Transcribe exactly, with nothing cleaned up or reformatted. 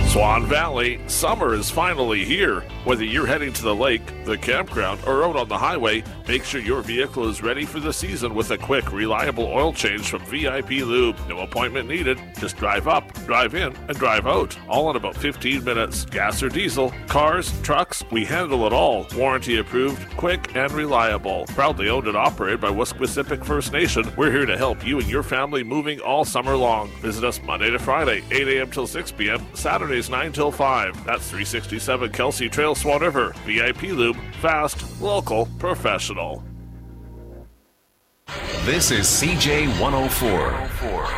Swan Valley, summer is finally here. Whether you're heading to the lake, the campground, or out on the highway, make sure your vehicle is ready for the season with a quick, reliable oil change from V I P Lube. No appointment needed. Just drive up, drive in, and drive out. All in about fifteen minutes. Gas or diesel, cars, trucks, we handle it all. Warranty approved, quick, and reliable. Proudly owned and operated by Wesquisipic First Nation, we're here to help you and your family moving all summer long. Visit us Monday to Friday, eight a.m. till six p.m., Saturdays nine till five. That's three sixty-seven Kelsey Trail, Swan River. V I P Lube, fast, local, professional. This is C J one oh four.